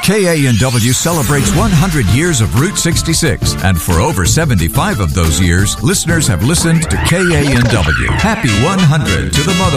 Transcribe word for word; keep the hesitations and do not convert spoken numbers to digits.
K A N W celebrates one hundred years of Route sixty-six, and for over seventy-five of those years, listeners have listened to K A N W. Happy one hundred to the Mother